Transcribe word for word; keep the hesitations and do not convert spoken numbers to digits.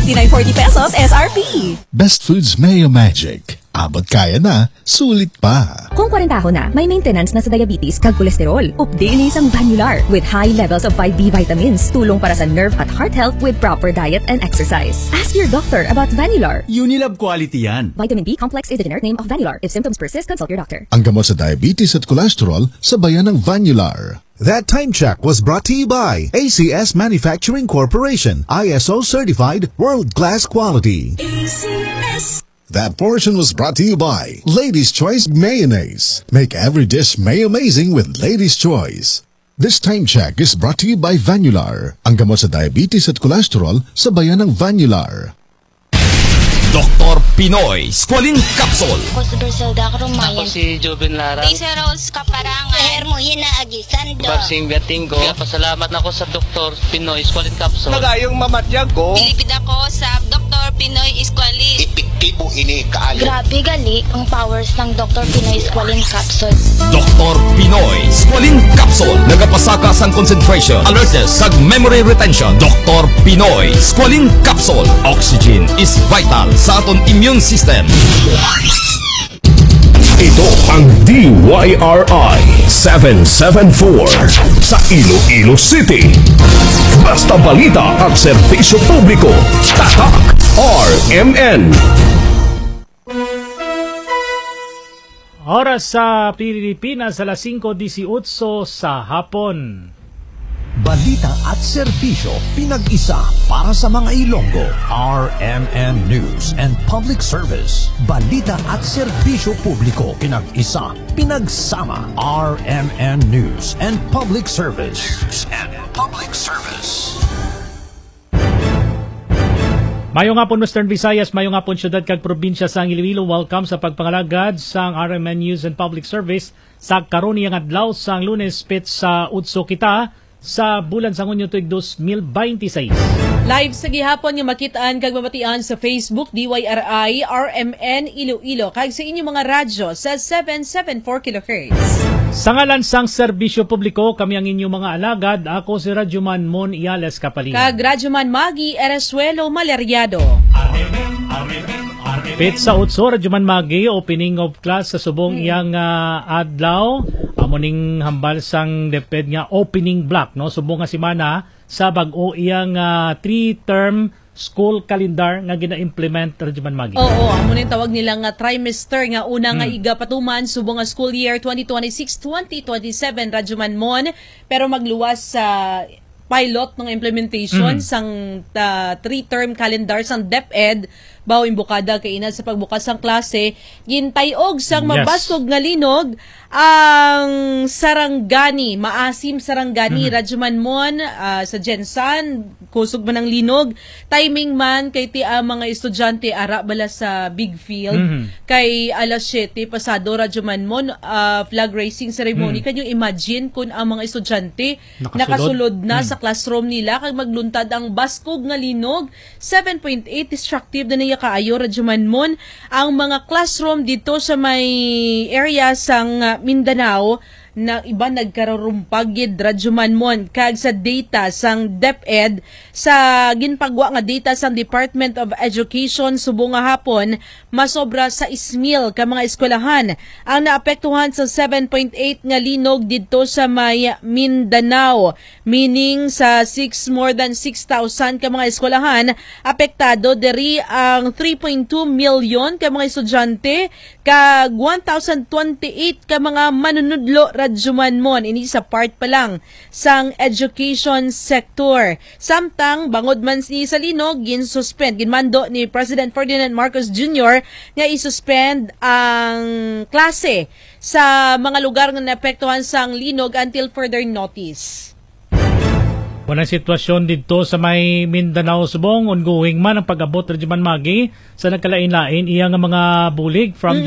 fifty-nine forty pesos S R P. Best Foods Mayo Magic. Abot kaya na, sulit pa. Kung kwarentaho na, may maintenance na sa diabetes kag kolesterol. Update ni isang Vanular with high levels of five B vitamins. Tulong para sa nerve at heart health with proper diet and exercise. Ask your doctor about Vanular. Unilab quality yan. Vitamin B complex is the generic name of Vanular. If symptoms persist, consult your doctor. Ang gamot sa diabetes at kolesterol, sabayan ng Vanular. That time check was brought to you by A C S Manufacturing Corporation, I S O certified, world-class quality. A C S. That portion was brought to you by Lady's Choice Mayonnaise. Make every dish May-amazing with Lady's Choice. This time check is brought to you by Vanular. Ang gamot sa diabetes at kolesterol, sabayan ng Vanular. Doktor Pinoy Squalene Capsule. Ako si Berselda Karumayan. Ako si Joven Lara. Tisa Rose Kaparangan. Hair mo hinaagisan do. Barsing Betingo. Kaya pasalamat na ako sa Doktor Pinoy Squalene Capsule. Nagayong mamatyag ko. Pilipid ako sa Doktor Pinoy Squalene. Epektibo ini kaayo. Grabe gali ang powers ng Doktor Pinoy Squalene Capsule. Doktor Pinoy Squalene Capsule. Nagapasaka sang concentration, alertness, sag memory retention. Doktor Pinoy Squalene Capsule. Oxygen is vital sa aton immune system. Ito ang D Y R I seven seven four sa Iloilo City. Basta balita at serbisyo publiko. Tatak R M N. Oras sa Pilipinas, alas singko eighteen sa hapon. Balita at serbisyo pinag-isa para sa mga Ilonggo. R M N News and Public Service. Balita at serbisyo publiko pinag-isa, pinagsama. R M N News and Public Service. News and Public Service. Mayo nga po Western Visayas, mayo nga po syudad kag probinsya sa Iloilo. Welcome sa pagpangalagad sa R M N News and Public Service sa karon nga adlaw sa Lunes pit sa utso kita sa bulan sa Hunyo tuig twenty twenty-six. Live sa gihapon nga makitaan kag mabatian sa Facebook D Y R I R M N Iloilo kag sa inyong mga radyo sa seven seventy-four kilohertz. Sa ngalan sang serbisyo publiko, kami ang inyong mga alagad. Ako si Radyoman Mon Iales Kapalingan. Kag Radyoman Magi Eresuelo Maleriado. Pit sa utso, Radyoman Magi, opening of class sa subong hmm. iyang uh, adlaw. Amuning hambal sang DepEd nga opening block, no? Subong nga simana sa bag-o iyang uh, three-term school calendar nga gina-implement Radyoman Magi. Oo, amo ning tawag nila nga trimester nga una nga hmm. iga patuman subong nga school year twenty twenty-six twenty twenty-seven Radyoman Mon, pero magluwas sa pilot ng implementation mm. sang uh, three-term calendar sang DepEd bawo imbukada kay ina sa pagbukas sang klase gintayog sang mabasog yes. nga linog ang Sarangani, maasim Sarangani, mm-hmm. Radyoman Mon uh, sa Gensan, kusog man ang linog, timing man kay ti uh, mga estudyante ara bala sa big field, mm-hmm. kay alas siyete pasado Radyoman Mon uh, flag raising ceremony. Mm-hmm. Can you imagine kung ang mga estudyante nakasulod, nakasulod na mm-hmm. sa classroom nila kag magluntad ang baskog nga linog, seven point eight destructive na niya kaayo Radyoman Mon ang mga classroom dito sa may area sang uh, Mindanao na iba nagkarurumpag gid Radyoman Mon kag sa data sang DepEd sa ginpagwa nga data sang Department of Education subong nga hapon masobra sa ismil ka mga eskwelahan ang naapektuhan sa seven point eight nga linog didto sa may Mindanao, meaning sa six more than six thousand ka mga eskwelahan apektado diri ang three point two million ka mga estudyante kag one thousand twenty-eight ka mga manunudlo Radyoman Mon, ini sa part pa lang sang education sector. Samtang bangod man ni sa linog, gin-suspend, ginmando ni President Ferdinand Marcos Junior nga i-suspend ang klase sa mga lugar nga naapektuhan sang linog until further notice. Walang sitwasyon dito sa may Mindanao subong, ongoing man ang pag-abot Radyoman Magi sa nagkalain-lain iyang mga bulig from